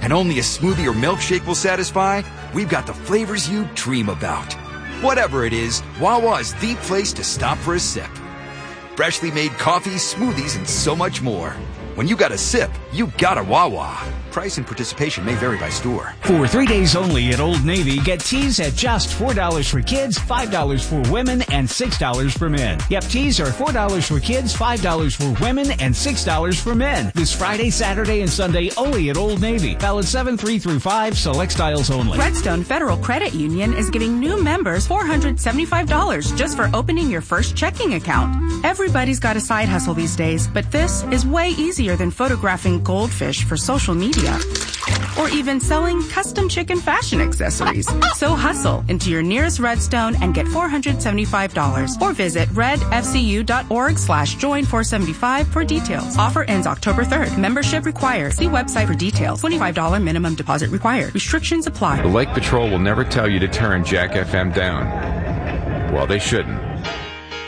and only a smoothie or milkshake will satisfy, we've got the flavors you dream about. Whatever it is, Wawa is the place to stop for a sip. Freshly made coffee, smoothies, and so much more. When you got a sip, you got a Wawa. Price and participation may vary by store. For 3 days only at Old Navy, get tees at just $4 for kids, $5 for women, and $6 for men. Yep, tees are $4 for kids, $5 for women, and $6 for men. This Friday, Saturday, and Sunday only at Old Navy. Valid 7/3 through 5, select styles only. Redstone Federal Credit Union is giving new members $475 just for opening your first checking account. Everybody's got a side hustle these days, but this is way easier than photographing goldfish for social media or even selling custom chicken fashion accessories. So hustle into your nearest Redstone and get $475 or visit redfcu.org/join475 for details. Offer ends October 3rd. Membership required. See website for details. $25 minimum deposit required. Restrictions apply. The Lake Patrol will never tell you to turn Jack FM down. Well, they shouldn't.